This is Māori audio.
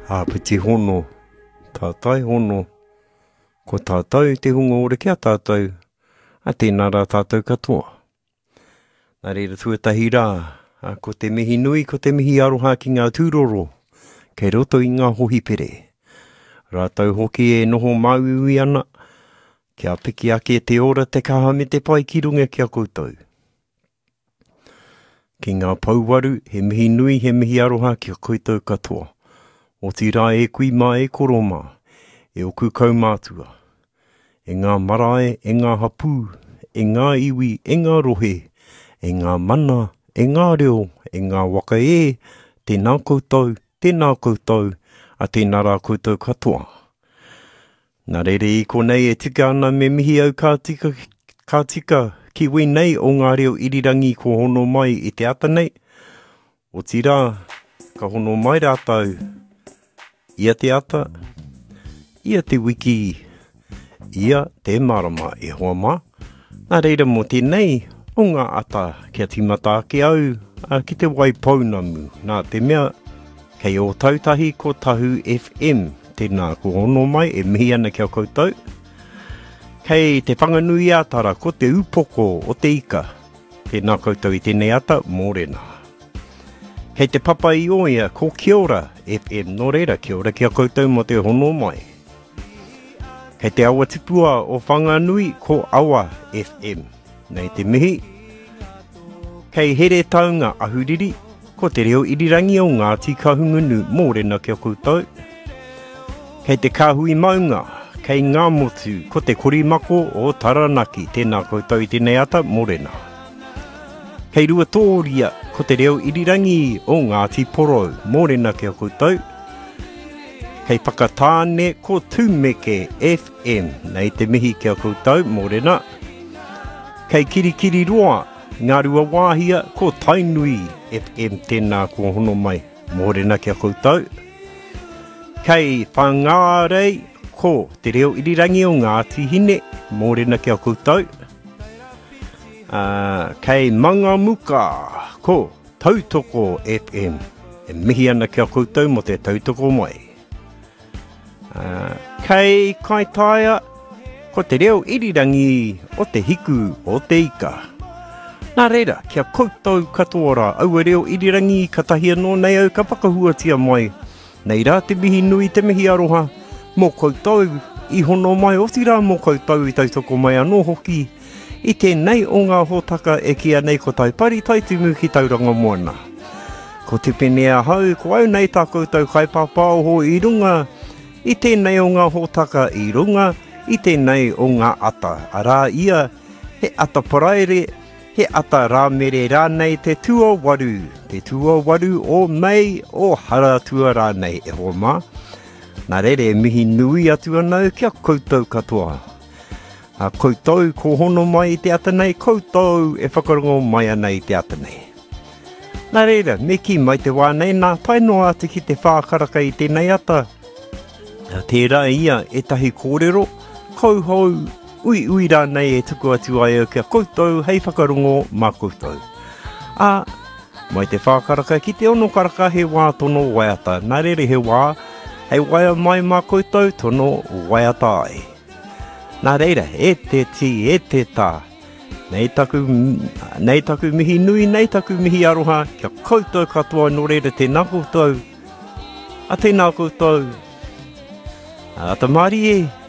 Piti hono, tātai hono, ko tātou te hunga ore kia tātou, a tēnā rā tātou katoa. Nā reira tuatahi rā, ko te mihi nui, ko te mihi aroha ki ngā tūroro, kei roto i ngā hohi pere. Rātou hoki e noho mauiui ana, kia piki ake te ora te kaha me te pai ki runga kia koutou. Ki ngā pauwaru, he mihi nui, he mihi aroha kia koutou katoa. O ti rā e kui mā e koroma, e oku kaumātua. E ngā marae, e ngā hapū, e ngā iwi, e ngā rohe, e ngā mana, e ngā reo, e ngā waka e, tēnā koutou, a tēnā rā koutou katoa. Nā rere i konei e tika ana me mihi au ka tika ki wei nei o ngā reo irirangi ko hono mai i te ata nei. O ti rā, ka hono mai rātau, ia te ata, ia te wiki, ia te marama e hoa mā. Nā reira mo tēnei, o ngā ata kia timata ake au, ki te waipaunamu. Nā te mea, kei o tautahi ko Tahu FM, tēnā ko hono mai e mihi ana kia koutou. Kei te whanganui ātara ko te upoko o te ika, tēnā koutou i tēnei ata, mōrena. Kei te papa i oia, ko Kia Ora FM, no reira, Kia Ora kia koutou mo te hono mai. Kei te awa tipua o whanganui, ko Awa FM, nei te mihi. Kei here taunga ahuriri, ko te reo irirangi o ngā tikahungunu, mōrena kia koutou. Kei te kāhui maunga, kei ngā motu, ko te korimako o Taranaki, tēnā koutou i tēnei ata, mōrena. Kei rua tōria, ko te reo irirangi o Ngāti Porou, mōrena kia koutou. Kei Pakatāne, ko Tūmeke FM, nei te mihi kia koutou, mōrena. Kei Kirikiri Roa, ngā rua wāhia, ko Tainui FM, tēnā ko hono mai, mōrena kia koutou. Kei Whangārei, ko te reo irirangi o Ngāti Hine, mōrena kia koutou. Kei Mangamuka, ko Tautoko FM, e mihi ana kia koutou mo te tautoko mai. Kei Kaitaia, ko te reo irirangi o te hiku o te ika. Nā reira, kia koutou katoa rā, aua reo irirangi ka tahi anō nei au ka whakahuatia mai. Nei rā te mihi nui, te mihi aroha, mō koutou i hono mai o tira mō koutou i tautoko mai anō hoki. I tēnei o ngā hōtaka e kia nei ko taipari taitumu ki tauranga moana. Ko te penea hau, ko au nei tā koutou kaipapao ho i runga. I tēnei o ngā hōtaka i runga, i tēnei o ngā ata. Arā ia, he ata paraere, he ata rāmere rānei te tua waru. Te tua waru o mei o haratua rānei e hoa mā. Nā rere mihi nui atu anau kia koutou katoa. Koutou ko hono mai i te ata nei, koutou e whakarongo mai ana i te ata nei. Nā reira, me ki mai te wānei, nā painoa atu ki te whākaraka i tēnei ata. Tērā ia e tahi kōrero, kauhau, ui rānei e tuku atu ai au kia koutou, hei whakarongo mā koutou. Mai te whākaraka ki te ono karaka he wā tono waiata. Nā reira he wā, hei waia mai mā koutou, tono waiata ai. Nā reira, e te ti, e te tā. Nei taku mihi nui, nei taku mihi aroha, kia koutou katoa no reira tēnā koutou. A tēnā koutou. A tamari e.